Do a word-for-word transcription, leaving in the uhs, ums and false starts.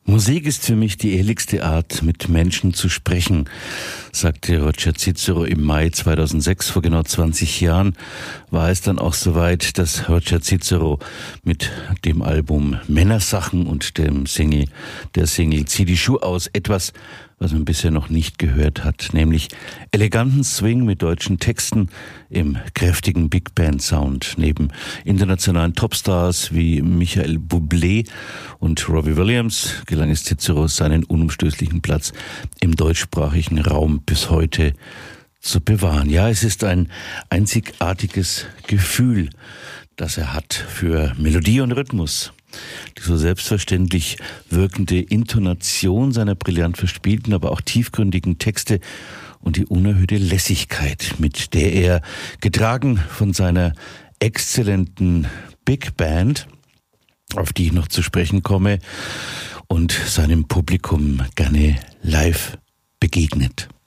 Musik ist für mich die ehrlichste Art, mit Menschen zu sprechen, sagte Roger Cicero im Mai zweitausendsechs. Vor genau zwanzig Jahren war es dann auch soweit, dass Roger Cicero mit dem Album Männersachen und dem Single, der Single Zieh die Schuhe aus, etwas, was man bisher noch nicht gehört hat, nämlich eleganten Swing mit deutschen Texten im kräftigen Big Band Sound. Neben internationalen Topstars wie Michael Bublé und Robbie Williams gelang es Cicero, seinen unumstößlichen Platz im deutschsprachigen Raum bis heute zu bewahren. Ja, es ist ein einzigartiges Gefühl, das er hat für Melodie und Rhythmus. Die so selbstverständlich wirkende Intonation seiner brillant verspielten, aber auch tiefgründigen Texte und die unerhörte Lässigkeit, mit der er, getragen von seiner exzellenten Big Band, auf die ich noch zu sprechen komme, und seinem Publikum gerne live begegnet.